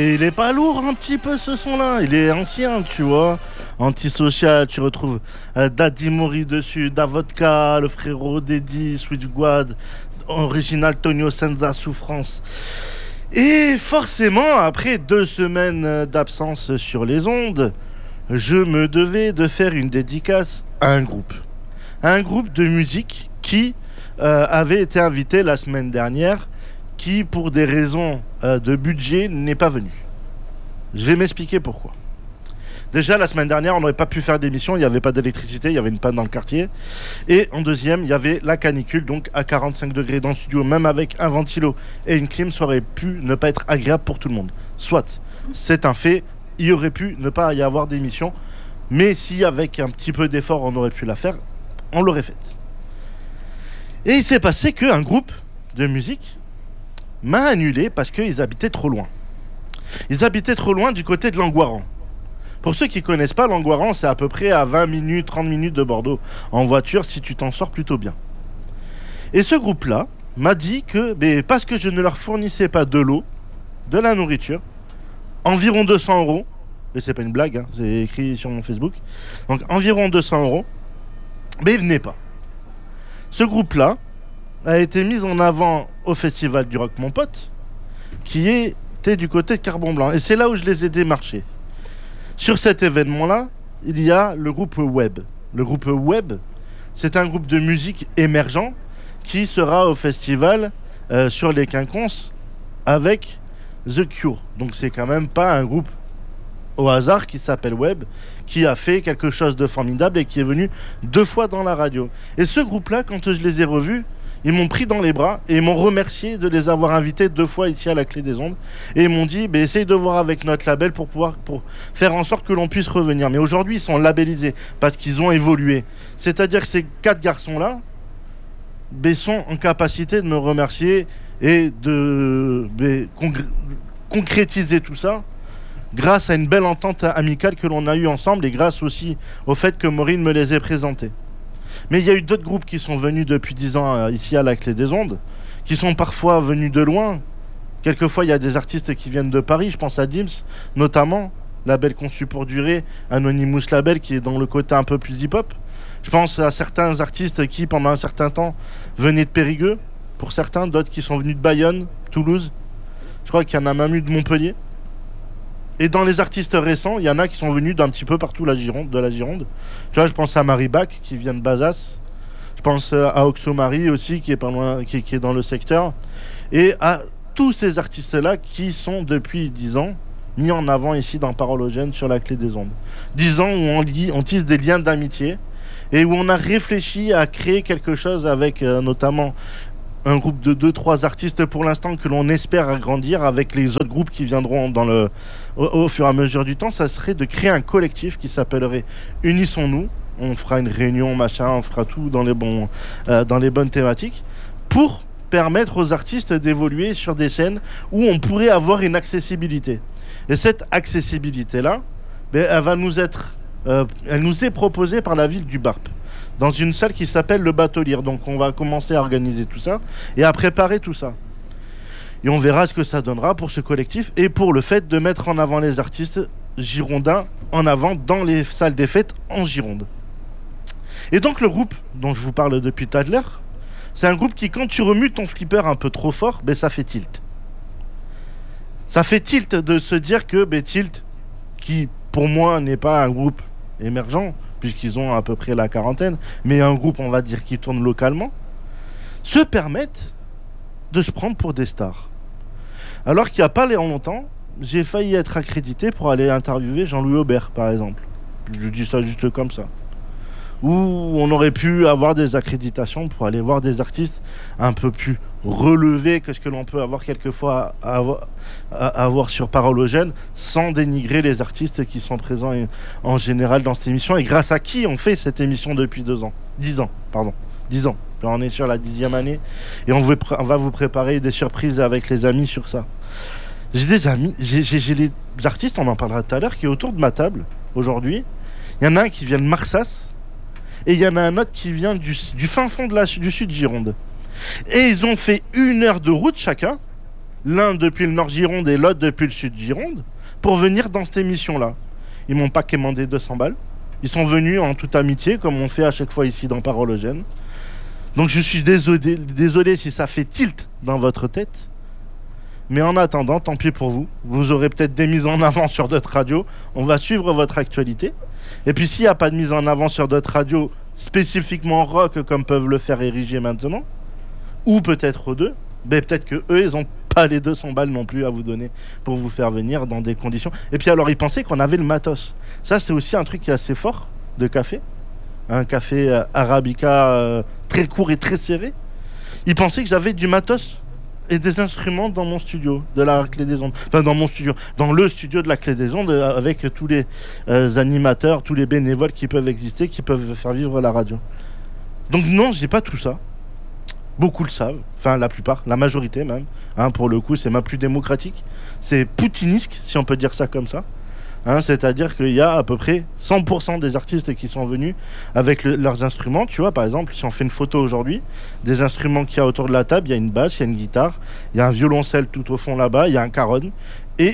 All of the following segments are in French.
Et il est pas lourd un petit peu ce son-là. Il est ancien, tu vois. Antisocial, tu retrouves Daddy Mori dessus, Davodka, le frérot d'Eddie, Sweet Guad, original Tonio Senza, Souffrance. Et forcément, après 2 semaines d'absence sur les ondes, je me devais de faire une dédicace à un groupe. Un groupe de musique qui avait été invité la semaine dernière, qui, pour des raisons de budget, n'est pas venu. Je vais m'expliquer pourquoi. Déjà, la semaine dernière, on n'aurait pas pu faire d'émission, il n'y avait pas d'électricité, il y avait une panne dans le quartier. Et en deuxième, il y avait la canicule, donc à 45 degrés dans le studio, même avec un ventilo et une clim, ça aurait pu ne pas être agréable pour tout le monde. Soit, c'est un fait, il y aurait pu ne pas y avoir d'émission, mais si avec un petit peu d'effort, on aurait pu la faire, on l'aurait faite. Et il s'est passé qu'un groupe de musique m'a annulé parce qu'ils habitaient trop loin. Ils habitaient trop loin du côté de Langoiran. Pour ceux qui ne connaissent pas, Langoiran, c'est à peu près à 20 minutes, 30 minutes de Bordeaux. En voiture, si tu t'en sors plutôt bien. Et ce groupe-là m'a dit que, parce que je ne leur fournissais pas de l'eau, de la nourriture, environ 200 €, et c'est pas une blague, hein, c'est écrit sur mon Facebook, donc environ 200 €, mais ils venaient pas. Ce groupe-là a été mis en avant au Festival du Rock Mon Pote, qui était du côté de Carbon Blanc. Et c'est là où je les ai démarchés. Sur cet événement-là, il y a le groupe Web. Le groupe Web, c'est un groupe de musique émergent qui sera au festival sur les Quinconces avec The Cure. Donc c'est quand même pas un groupe au hasard qui s'appelle Web, qui a fait quelque chose de formidable et qui est venu 2 fois dans la radio. Et ce groupe-là, quand je les ai revus, ils m'ont pris dans les bras et ils m'ont remercié de les avoir invités 2 fois ici à la Clé des Ondes. Et ils m'ont dit, essaye de voir avec notre label pour faire en sorte que l'on puisse revenir. Mais aujourd'hui, ils sont labellisés parce qu'ils ont évolué. C'est-à-dire que ces 4 garçons-là sont en capacité de me remercier et de concrétiser tout ça grâce à une belle entente amicale que l'on a eue ensemble et grâce aussi au fait que Maureen me les ait présentés. Mais il y a eu d'autres groupes qui sont venus depuis 10 ans ici à la Clé des Ondes, qui sont parfois venus de loin. Quelquefois, il y a des artistes qui viennent de Paris, je pense à Dims, notamment, label conçu pour durer, Anonymous Label, qui est dans le côté un peu plus hip-hop. Je pense à certains artistes qui, pendant un certain temps, venaient de Périgueux, pour certains, d'autres qui sont venus de Bayonne, Toulouse. Je crois qu'il y en a même eu de Montpellier. Et dans les artistes récents, il y en a qui sont venus d'un petit peu partout de la Gironde. Tu vois, je pense à Marie Bach, qui vient de Bazas. Je pense à Oxo-Marie aussi, qui est pas loin, qui est dans le secteur. Et à tous ces artistes-là qui sont, depuis 10 ans, mis en avant ici dans Parole aux Jeunes sur la Clé des Ondes. 10 ans où on tisse des liens d'amitié et où on a réfléchi à créer quelque chose avec notamment un groupe de 2-3 artistes pour l'instant que l'on espère agrandir avec les autres groupes qui viendront au fur et à mesure du temps. Ça serait de créer un collectif qui s'appellerait Unissons-nous. On fera une réunion, on fera tout dans les bonnes thématiques pour permettre aux artistes d'évoluer sur des scènes où on pourrait avoir une accessibilité. Et cette accessibilité-là, elle nous est proposée par la ville du Barp, dans une salle qui s'appelle le Batelier. Donc on va commencer à organiser tout ça et à préparer tout ça. Et on verra ce que ça donnera pour ce collectif et pour le fait de mettre en avant les artistes girondins en avant dans les salles des fêtes en Gironde. Et donc le groupe dont je vous parle depuis tout à l'heure, c'est un groupe qui, quand tu remues ton flipper un peu trop fort, ça fait tilt. Ça fait tilt de se dire que Tilt, qui pour moi n'est pas un groupe émergent, puisqu'ils ont à peu près la quarantaine, mais un groupe, on va dire, qui tourne localement, se permettent de se prendre pour des stars. Alors qu'il n'y a pas longtemps, j'ai failli être accrédité pour aller interviewer Jean-Louis Aubert, par exemple. Je dis ça juste comme ça. Où on aurait pu avoir des accréditations pour aller voir des artistes un peu plus relevés que ce que l'on peut avoir quelquefois à avoir sur Parole aux Jeunes, sans dénigrer les artistes qui sont présents en général dans cette émission, et grâce à qui on fait cette émission depuis 10 ans. Là, on est sur la 10e année et on va vous préparer des surprises avec les amis sur ça. J'ai des amis, j'ai les artistes, on en parlera tout à l'heure, qui est autour de ma table aujourd'hui. Il y en a un qui vient de Marsas et il y en a un autre qui vient du fin fond du sud de Gironde. Et ils ont fait 1 heure de route chacun l'un depuis le Nord Gironde et l'autre depuis le Sud Gironde, pour venir dans cette émission-là. Ils m'ont pas commandé 200 balles. Ils sont venus en toute amitié, comme on fait à chaque fois ici dans Parologène. Donc je suis désolé si ça fait tilt dans votre tête. Mais en attendant, tant pis pour vous. Vous aurez peut-être des mises en avant sur d'autres radios. On va suivre votre actualité. Et puis s'il n'y a pas de mise en avant sur d'autres radios, spécifiquement rock, comme peuvent le faire Ériger maintenant, ou peut-être eux, ben peut-être qu'eux, ils n'ont pas les 200 balles non plus à vous donner pour vous faire venir dans des conditions. Et puis alors, ils pensaient qu'on avait le matos. Ça, c'est aussi un truc qui est assez fort de café. Un café Arabica très court et très serré. Ils pensaient que j'avais du matos et des instruments dans mon studio de la Clé des Ondes. Enfin, dans mon studio. Dans le studio de la Clé des Ondes, avec tous les animateurs, tous les bénévoles qui peuvent exister, qui peuvent faire vivre la radio. Donc non, j'ai pas tout ça. Beaucoup le savent, enfin la plupart, la majorité même. Hein, pour le coup, c'est même plus démocratique. C'est poutinisque, si on peut dire ça comme ça. Hein, c'est-à-dire qu'il y a à peu près 100% des artistes qui sont venus avec leurs instruments. Tu vois, par exemple, si on fait une photo aujourd'hui, des instruments qu'il y a autour de la table, il y a une basse, il y a une guitare, il y a un violoncelle tout au fond là-bas, il y a un caronne. Et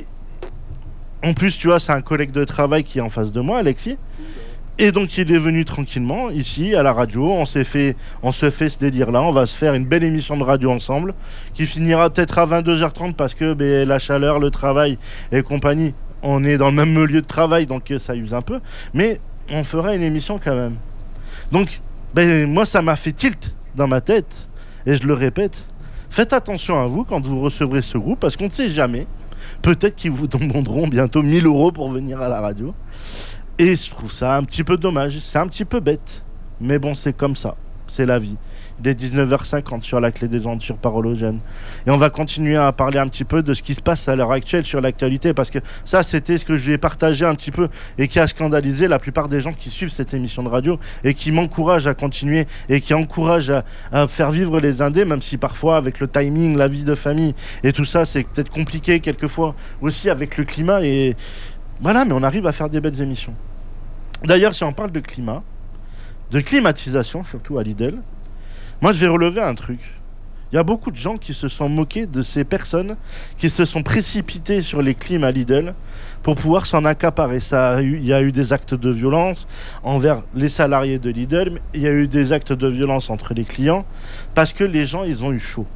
en plus, tu vois, c'est un collègue de travail qui est en face de moi, Alexis. Et donc il est venu tranquillement ici à la radio, on se fait ce délire-là, on va se faire une belle émission de radio ensemble, qui finira peut-être à 22h30 parce que la chaleur, le travail et compagnie, on est dans le même lieu de travail, donc ça use un peu, mais on fera une émission quand même. Donc moi ça m'a fait tilt dans ma tête, et je le répète, faites attention à vous quand vous recevrez ce groupe, parce qu'on ne sait jamais, peut-être qu'ils vous demanderont bientôt 1 000 € pour venir à la radio. Et je trouve ça un petit peu dommage, c'est un petit peu bête. Mais bon, c'est comme ça, c'est la vie. Il est 19h50 sur la Clé des Ondes, sur Parologène. Et on va continuer à parler un petit peu de ce qui se passe à l'heure actuelle sur l'actualité, parce que ça, c'était ce que je vais partager un petit peu et qui a scandalisé la plupart des gens qui suivent cette émission de radio et qui m'encouragent à continuer et qui encouragent à faire vivre les indés, même si parfois, avec le timing, la vie de famille et tout ça, c'est peut-être compliqué quelquefois, aussi avec le climat et... Voilà, mais on arrive à faire des belles émissions. D'ailleurs, si on parle de climat, de climatisation, surtout à Lidl, moi je vais relever un truc. Il y a beaucoup de gens qui se sont moqués de ces personnes qui se sont précipitées sur les clims à Lidl pour pouvoir s'en accaparer. Il y a eu des actes de violence envers les salariés de Lidl, mais il y a eu des actes de violence entre les clients parce que les gens, ils ont eu chaud.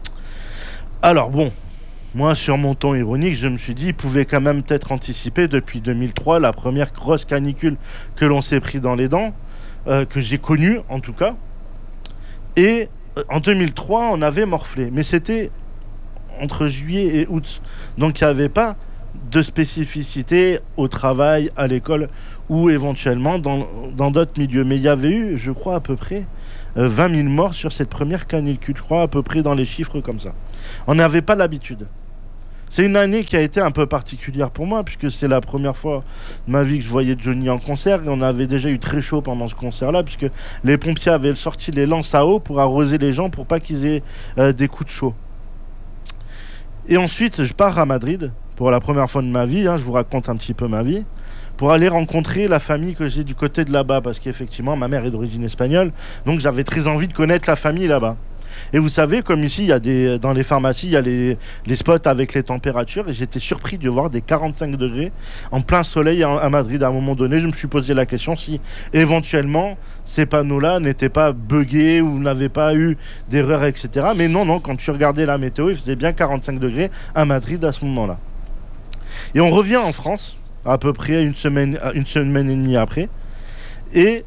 Alors bon... Moi, sur mon ton ironique, je me suis dit, il pouvait quand même être anticipé depuis 2003, la première grosse canicule que l'on s'est pris dans les dents, que j'ai connue en tout cas. Et en 2003, on avait morflé, mais c'était entre juillet et août. Donc il n'y avait pas de spécificité au travail, à l'école ou éventuellement dans d'autres milieux. Mais il y avait eu, je crois, à peu près 20 000 morts sur cette première canicule, je crois, à peu près dans les chiffres comme ça. On n'avait pas l'habitude. C'est une année qui a été un peu particulière pour moi, puisque c'est la première fois de ma vie que je voyais Johnny en concert, et on avait déjà eu très chaud pendant ce concert-là, puisque les pompiers avaient sorti les lances à eau pour arroser les gens, pour pas qu'ils aient des coups de chaud. Et ensuite, je pars à Madrid, pour la première fois de ma vie, je vous raconte un petit peu ma vie, pour aller rencontrer la famille que j'ai du côté de là-bas, parce qu'effectivement, ma mère est d'origine espagnole, donc j'avais très envie de connaître la famille là-bas. Et vous savez, comme ici, il y a dans les pharmacies, il y a les spots avec les températures, et j'étais surpris de voir des 45 degrés en plein soleil à Madrid. À un moment donné, je me suis posé la question si éventuellement ces panneaux-là n'étaient pas buggés ou n'avaient pas eu d'erreur, etc. Mais non, quand tu regardais la météo, il faisait bien 45 degrés à Madrid à ce moment-là. Et on revient en France, à peu près une semaine et demie après, et...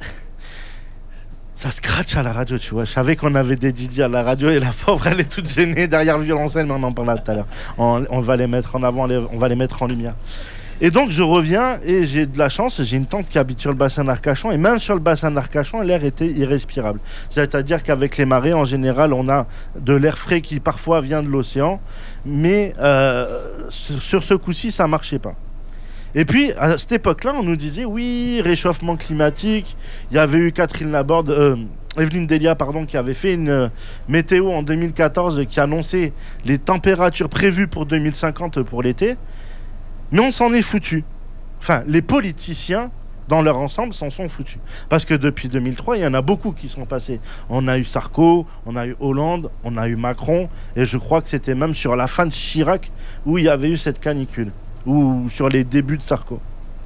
ça scratch à la radio, tu vois. Je savais qu'on avait des DJ à la radio et la pauvre, elle est toute gênée derrière le violoncelle, mais on en parlera tout à l'heure. On va les mettre en avant, on va les mettre en lumière. Et donc, je reviens et j'ai de la chance, j'ai une tante qui habite sur le bassin d'Arcachon, et même sur le bassin d'Arcachon, l'air était irrespirable. C'est-à-dire qu'avec les marées, en général, on a de l'air frais qui parfois vient de l'océan, mais sur ce coup-ci, ça ne marchait pas. Et puis, à cette époque-là, on nous disait, oui, réchauffement climatique. Il y avait eu Evelyne Delia, qui avait fait une météo en 2014 qui annonçait les températures prévues pour 2050 pour l'été. Mais on s'en est foutu. Enfin, les politiciens dans leur ensemble, s'en sont foutus. Parce que depuis 2003, il y en a beaucoup qui sont passés. On a eu Sarko, on a eu Hollande, on a eu Macron, et je crois que c'était même sur la fin de Chirac où il y avait eu cette canicule, ou sur les débuts de Sarko.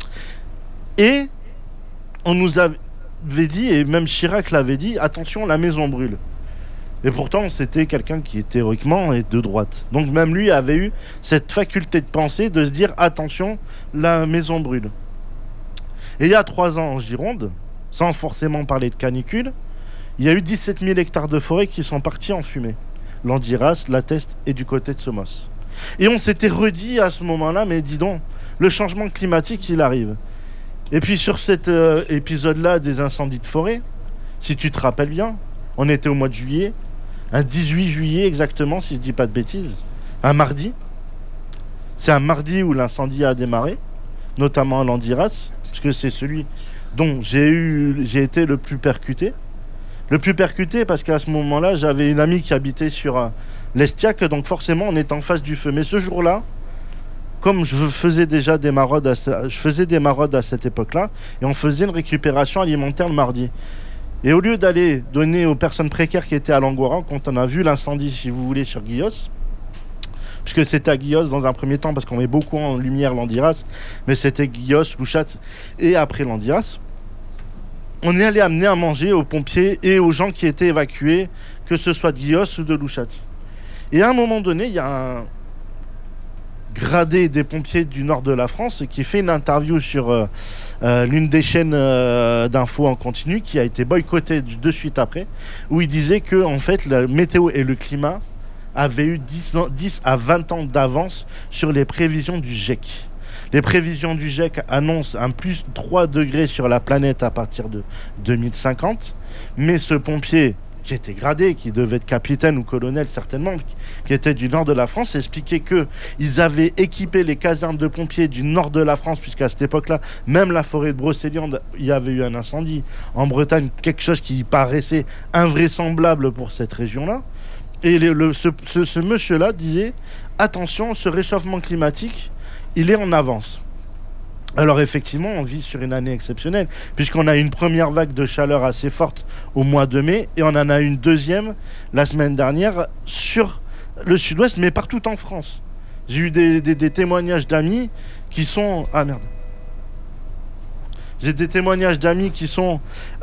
Et on nous avait dit, et même Chirac l'avait dit, attention, la maison brûle. Et pourtant, c'était quelqu'un qui est théoriquement de droite. Donc même lui avait eu cette faculté de penser, de se dire, attention, la maison brûle. Et il y a 3 ans en Gironde, sans forcément parler de canicule, il y a eu 17 000 hectares de forêt qui sont partis en fumée. Landiras, La Teste et du côté de Somos. Et on s'était redit à ce moment-là, mais dis donc, le changement climatique, il arrive. Et puis sur cet épisode-là des incendies de forêt, si tu te rappelles bien, on était au mois de juillet, un 18 juillet exactement, si je ne dis pas de bêtises, un mardi. C'est un mardi où l'incendie a démarré, notamment à Landiras, parce que c'est celui dont j'ai été le plus percuté. Le plus percuté parce qu'à ce moment-là, j'avais une amie qui habitait sur l'Estiac, donc forcément on était en face du feu. Mais ce jour-là, comme je faisais déjà des maraudes à cette époque-là, et on faisait une récupération alimentaire le mardi. Et au lieu d'aller donner aux personnes précaires qui étaient à Langoiran, quand on a vu l'incendie, si vous voulez, sur Guillos, puisque c'était à Guillos dans un premier temps, parce qu'on met beaucoup en lumière Landiras, mais c'était Guillos, Louchatz, et après Landiras, on est allé amener à manger aux pompiers et aux gens qui étaient évacués, que ce soit de Guillos ou de Louchatz. Et à un moment donné, il y a un gradé des pompiers du nord de la France qui fait une interview sur l'une des chaînes d'infos en continu, qui a été boycottée de suite après, où il disait que en fait, la météo et le climat avaient eu 10 à 20 ans d'avance sur les prévisions du GIEC. Les prévisions du GIEC annoncent un plus 3 degrés sur la planète à partir de 2050. Mais ce pompier, qui était gradé, qui devait être capitaine ou colonel certainement, qui était du nord de la France, expliquait qu'ils avaient équipé les casernes de pompiers du nord de la France, puisqu'à cette époque-là, même la forêt de Brocéliande, il y avait eu un incendie. En Bretagne, quelque chose qui paraissait invraisemblable pour cette région-là. Et ce monsieur-là disait, attention, ce réchauffement climatique, il est en avance. Alors effectivement, on vit sur une année exceptionnelle, puisqu'on a une première vague de chaleur assez forte au mois de mai, et on en a une deuxième la semaine dernière sur le sud-ouest, mais partout en France. J'ai eu des témoignages d'amis qui sont... Ah merde. J'ai des témoignages d'amis qui sont...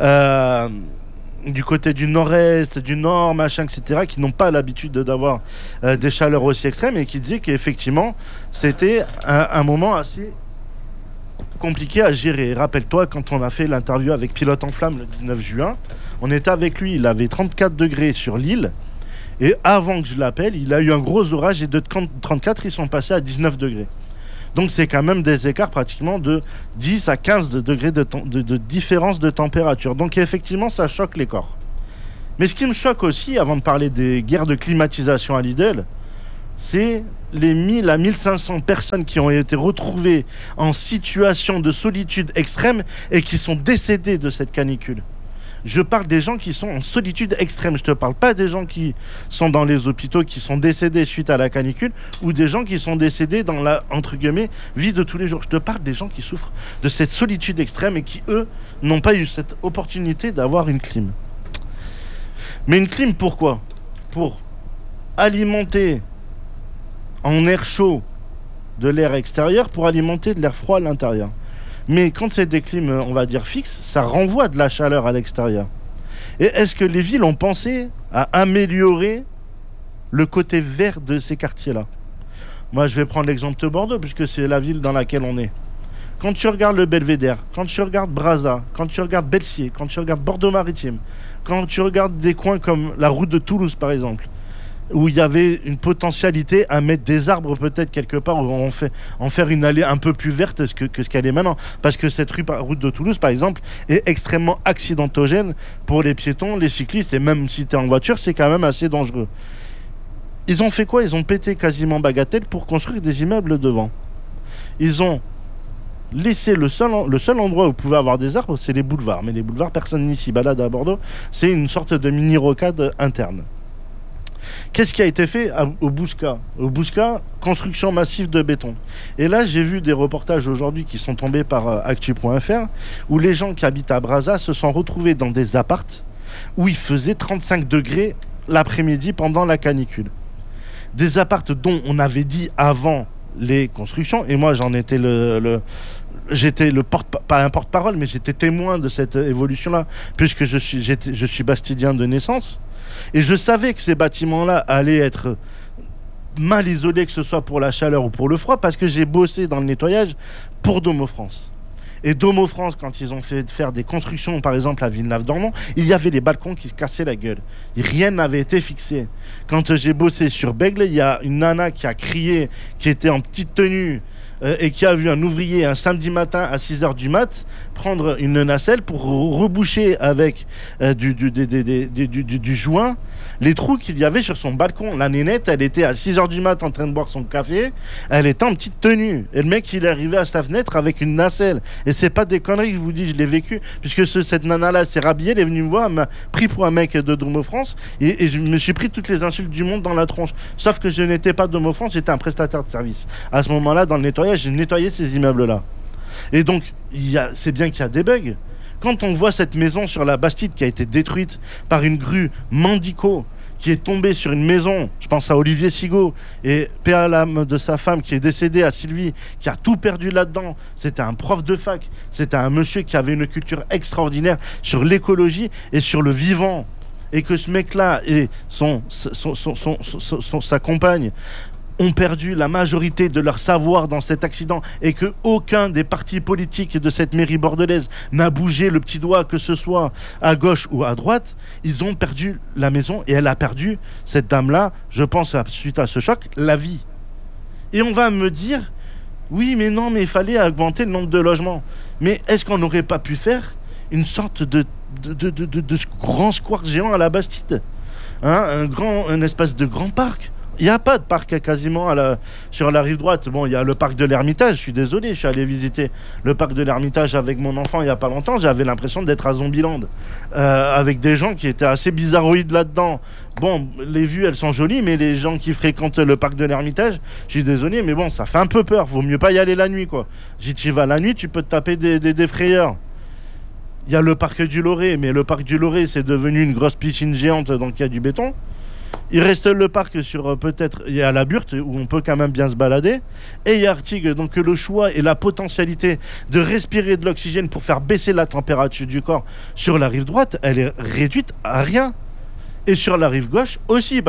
du côté du nord-est, du nord, machin, etc., qui n'ont pas l'habitude d'avoir des chaleurs aussi extrêmes, et qui disaient qu'effectivement, c'était un moment assez compliqué à gérer. Rappelle-toi, quand on a fait l'interview avec Pilote en Flamme le 19 juin, on était avec lui, il avait 34 degrés sur l'île, et avant que je l'appelle, il a eu un gros orage, et de 34, ils sont passés à 19 degrés. Donc c'est quand même des écarts pratiquement de 10 à 15 degrés de différence de température. Donc effectivement, ça choque les corps. Mais ce qui me choque aussi, avant de parler des guerres de climatisation à Lidl, c'est les 1000 à 1500 personnes qui ont été retrouvées en situation de solitude extrême et qui sont décédées de cette canicule. Je parle des gens qui sont en solitude extrême. Je ne te parle pas des gens qui sont dans les hôpitaux, qui sont décédés suite à la canicule, ou des gens qui sont décédés dans la, entre guillemets, vie de tous les jours. Je te parle des gens qui souffrent de cette solitude extrême et qui, eux, n'ont pas eu cette opportunité d'avoir une clim. Mais une clim, pourquoi ? Pour alimenter en air chaud de l'air extérieur, pour alimenter de l'air froid à l'intérieur. Mais quand c'est des clims, on va dire, fixes, ça renvoie de la chaleur à l'extérieur. Et est-ce que les villes ont pensé à améliorer le côté vert de ces quartiers-là ? Moi, je vais prendre l'exemple de Bordeaux, puisque c'est la ville dans laquelle on est. Quand tu regardes le Belvédère, quand tu regardes Brazza, quand tu regardes Belsier, quand tu regardes Bordeaux-Maritime, quand tu regardes des coins comme la route de Toulouse, par exemple, où il y avait une potentialité à mettre des arbres peut-être quelque part, où en faire une allée un peu plus verte que ce qu'elle est maintenant. Parce que cette route de Toulouse, par exemple, est extrêmement accidentogène pour les piétons, les cyclistes, et même si tu es en voiture, c'est quand même assez dangereux. Ils ont fait quoi ? Ils ont pété quasiment bagatelle pour construire des immeubles devant. Ils ont laissé le seul endroit où vous pouvez avoir des arbres, c'est les boulevards. Mais les boulevards, personne n'y s'y balade à Bordeaux. C'est une sorte de mini-rocade interne. Qu'est-ce qui a été fait au Bouscat? Au Bouscat, construction massive de béton. Et là, j'ai vu des reportages aujourd'hui qui sont tombés par actu.fr où les gens qui habitent à Brazza se sont retrouvés dans des appartes où il faisait 35 degrés l'après-midi pendant la canicule. Des appartes dont on avait dit avant les constructions, et moi j'en étais j'étais pas un porte-parole, mais j'étais témoin de cette évolution-là, puisque je suis bastidien de naissance, et je savais que ces bâtiments-là allaient être mal isolés, que ce soit pour la chaleur ou pour le froid, parce que j'ai bossé dans le nettoyage pour Domo France. Et Domo France, quand ils ont fait faire des constructions, par exemple à Villeneuve-d'Ornon, il y avait les balcons qui se cassaient la gueule. Et rien n'avait été fixé. Quand j'ai bossé sur Bègle, il y a une nana qui a crié, qui était en petite tenue, et qui a vu un ouvrier un samedi matin à 6h du mat prendre une nacelle pour reboucher avec du joint les trous qu'il y avait sur son balcon. La nénette, elle était à 6h du mat en train de boire son café, elle était en petite tenue, et le mec il est arrivé à sa fenêtre avec une nacelle, et c'est pas des conneries que je vous dis, je l'ai vécu, puisque cette nana là s'est rhabillée, elle est venue me voir, elle m'a pris pour un mec de Domo France, et je me suis pris toutes les insultes du monde dans la tronche, sauf que je n'étais pas Domo France, j'étais un prestataire de service. À ce moment là, dans le nettoyage, j'ai nettoyé ces immeubles là, et donc c'est bien qu'il y a des bugs. Quand on voit cette maison sur la Bastide qui a été détruite par une grue Mandico qui est tombée sur une maison, je pense à Olivier Sigaud, et paix à l'âme de sa femme qui est décédée, à Sylvie, qui a tout perdu là-dedans. C'était un prof de fac, c'était un monsieur qui avait une culture extraordinaire sur l'écologie et sur le vivant. Et que ce mec-là et sa compagne ont perdu la majorité de leur savoir dans cet accident, et que aucun des partis politiques de cette mairie bordelaise n'a bougé le petit doigt, que ce soit à gauche ou à droite. Ils ont perdu la maison, et elle a perdu, cette dame-là, je pense, suite à ce choc, la vie. Et on va me dire, oui mais non, mais il fallait augmenter le nombre de logements. Mais est-ce qu'on n'aurait pas pu faire une sorte de grand square géant à la Bastide, hein, un espace de grand parc? Il n'y a pas de parc quasiment sur la rive droite. Bon, il y a le parc de l'Ermitage, je suis désolé, je suis allé visiter le parc de l'Ermitage avec mon enfant il n'y a pas longtemps, j'avais l'impression d'être à Zombieland, avec des gens qui étaient assez bizarroïdes là-dedans. Bon, les vues, elles sont jolies, mais les gens qui fréquentent le parc de l'Ermitage, je suis désolé, mais bon, ça fait un peu peur, vaut mieux pas y aller la nuit, quoi. Si tu y vas la nuit, tu peux te taper des frayeurs. Il y a le parc du Loré, mais le parc du Loré, c'est devenu une grosse piscine géante, donc il y a du béton. Il reste le parc sur peut-être, il y a la Burte où on peut quand même bien se balader, et il y a Artigues, donc le choix et la potentialité de respirer de l'oxygène pour faire baisser la température du corps sur la rive droite, elle est réduite à rien, et sur la rive gauche aussi.